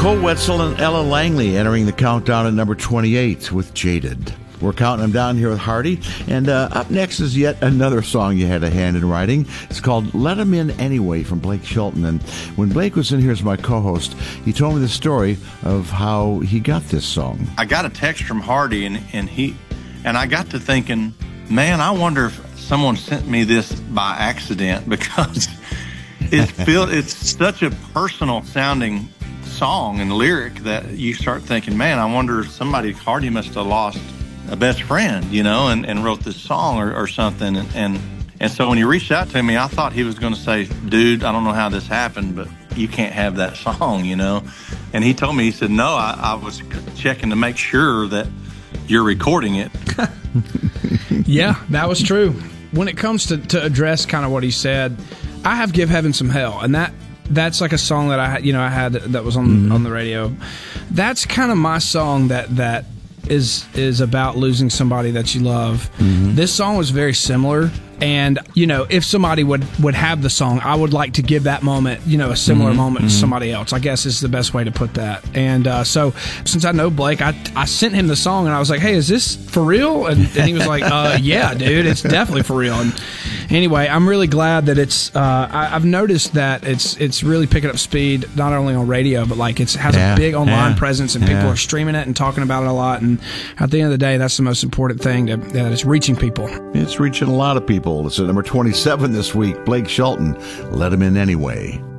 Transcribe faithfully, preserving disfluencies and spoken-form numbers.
Cole Wetzel and Ella Langley entering the countdown at number twenty-eight with Jaded. We're counting them down here with Hardy. And uh, up next is yet another song you had a hand in writing. It's called Let 'Em In Anyway from Blake Shelton. And when Blake was in here as my co-host, he told me the story of how he got this song. I got a text from Hardy, and, and he and I got to thinking, man, I wonder if someone sent me this by accident, because it feel, it's such a personal sounding song and lyric that you start thinking, man, I wonder if somebody, Hardy must have lost a best friend, you know, and, and wrote this song or, or something. And, and and so when he reached out to me, I thought he was going to say, dude, I don't know how this happened, but you can't have that song, you know. And he told me, he said, no, I, I was checking to make sure that you're recording it. Yeah, that was true. When it comes to, to address kind of what he said, I have Give Heaven Some Hell, and that that's like a song that I had, you know, I had that was on mm-hmm. on the radio. That's kind of my song that that is is about losing somebody that you love. Mm-hmm. This song was very similar, and you know, if somebody would would have the song, I would like to give that moment, you know, a similar mm-hmm. moment mm-hmm. to somebody else, I guess is the best way to put that. And uh, so since I know Blake, I I sent him the song and I was like, hey, is this for real? And, and he was like, uh, yeah, dude, it's definitely for real. And anyway, I'm really glad that it's uh, I, I've noticed that it's it's really picking up speed, not only on radio, but like it has yeah, a big online yeah, presence, and yeah. people are streaming it and talking about it a lot. And at the end of the day, that's the most important thing, to, that it's reaching people. It's reaching a lot of people. It's at number twenty-seven this week. Blake Shelton, Let 'Em In Anyway.